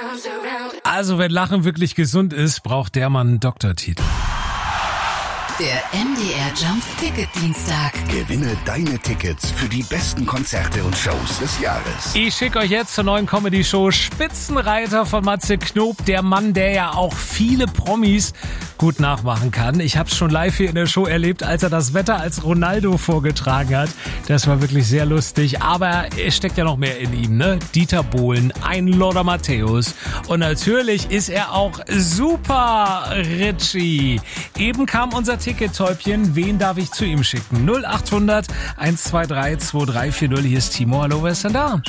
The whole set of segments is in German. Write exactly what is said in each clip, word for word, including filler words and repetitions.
Also wenn Lachen wirklich gesund ist, braucht der Mann einen Doktortitel. Der M D R Jump Ticket Dienstag. Gewinne deine Tickets für die besten Konzerte und Shows des Jahres. Ich schicke euch jetzt zur neuen Comedy-Show Spitzenreiter von Matze Knob, der Mann, der ja auch viele Promis gut nachmachen kann. Ich habe es schon live hier in der Show erlebt, als er das Wetter als Ronaldo vorgetragen hat. Das war wirklich sehr lustig, aber es steckt ja noch mehr in ihm, ne? Dieter Bohlen, ein Lothar Matthäus und natürlich ist er auch super Richie. Eben kam unser Ticket-Täubchen. Wen darf ich zu ihm schicken? null acht hundert eins zwei drei zwei drei vier null. Hier ist Timo. Hallo, wer ist denn da?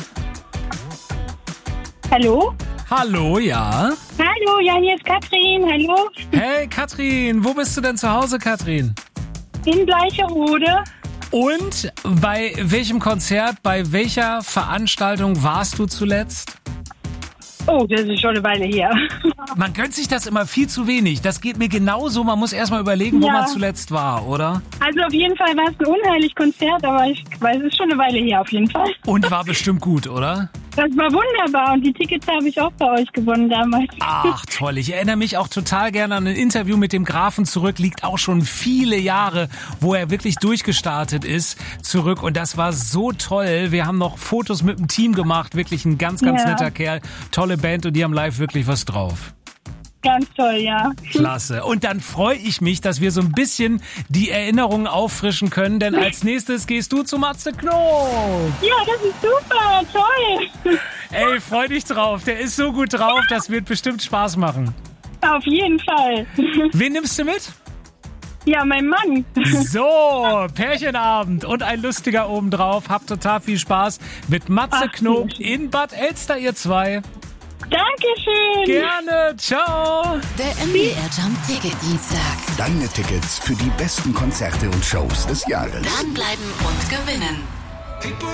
Hallo? Hallo, ja? Hallo, ja, hier ist Katrin. Hallo? Hey, Katrin. Wo bist du denn zu Hause, Katrin? In Bleicherode. Und bei welchem Konzert, bei welcher Veranstaltung warst du zuletzt? Oh, das ist schon eine Weile her. Man gönnt sich das immer viel zu wenig. Das geht mir genauso. Man muss erst mal überlegen, wo Ja. man zuletzt war, oder? Also auf jeden Fall war es ein unheimlich Konzert, aber ich weiß, es ist schon eine Weile her auf jeden Fall. Und war bestimmt gut, oder? Das war wunderbar und die Tickets habe ich auch bei euch gewonnen damals. Ach, toll. Ich erinnere mich auch total gerne an ein Interview mit dem Grafen zurück. Liegt auch schon viele Jahre, wo er wirklich durchgestartet ist, zurück. Und das war so toll. Wir haben noch Fotos mit dem Team gemacht. Wirklich ein ganz, ganz Ja. netter Kerl. Tolle Band und die haben live wirklich was drauf. Ganz toll, ja. Klasse. Und dann freue ich mich, dass wir so ein bisschen die Erinnerungen auffrischen können, denn als nächstes gehst du zu Matze Knob. Ja, das ist super, toll. Ey, freu dich drauf. Der ist so gut drauf, das wird bestimmt Spaß machen. Auf jeden Fall. Wen nimmst du mit? Ja, mein Mann. So, Pärchenabend und ein lustiger obendrauf. Habt total viel Spaß mit Matze Ach, Knob sehr schön. in Bad Elster, ihr zwei. Dankeschön. Gerne, ciao. Der M D R Jump Ticket Dienstag. Deine Tickets für die besten Konzerte und Shows des Jahres. Dranbleiben und gewinnen.